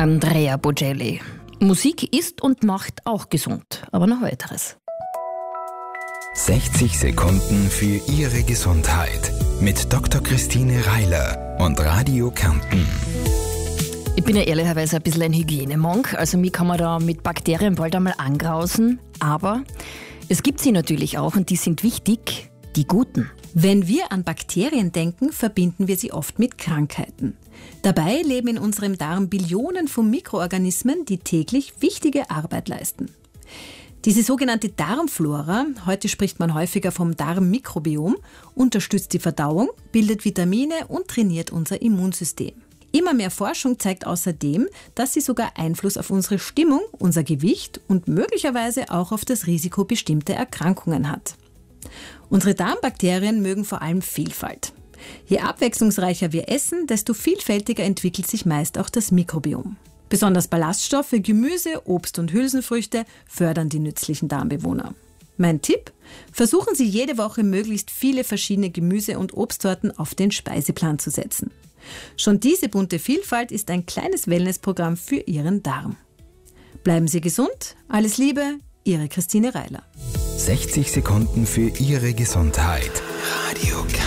Andrea Bocelli. Musik ist und macht auch gesund, aber noch weiteres. 60 Sekunden für Ihre Gesundheit mit Dr. Christine Reiler und Radio Kärnten. Ich bin ja ehrlicherweise ein bisschen ein Hygienemonk, also mich kann man da mit Bakterien bald einmal angrausen, aber es gibt sie natürlich auch und die sind wichtig, die guten. Wenn wir an Bakterien denken, verbinden wir sie oft mit Krankheiten. Dabei leben in unserem Darm Billionen von Mikroorganismen, die täglich wichtige Arbeit leisten. Diese sogenannte Darmflora, heute spricht man häufiger vom Darmmikrobiom, unterstützt die Verdauung, bildet Vitamine und trainiert unser Immunsystem. Immer mehr Forschung zeigt außerdem, dass sie sogar Einfluss auf unsere Stimmung, unser Gewicht und möglicherweise auch auf das Risiko bestimmter Erkrankungen hat. Unsere Darmbakterien mögen vor allem Vielfalt. Je abwechslungsreicher wir essen, desto vielfältiger entwickelt sich meist auch das Mikrobiom. Besonders Ballaststoffe, Gemüse, Obst und Hülsenfrüchte fördern die nützlichen Darmbewohner. Mein Tipp? Versuchen Sie jede Woche möglichst viele verschiedene Gemüse- und Obstsorten auf den Speiseplan zu setzen. Schon diese bunte Vielfalt ist ein kleines Wellnessprogramm für Ihren Darm. Bleiben Sie gesund, alles Liebe, Ihre Christine Reiler. 60 Sekunden für Ihre Gesundheit. Radio Kärnten.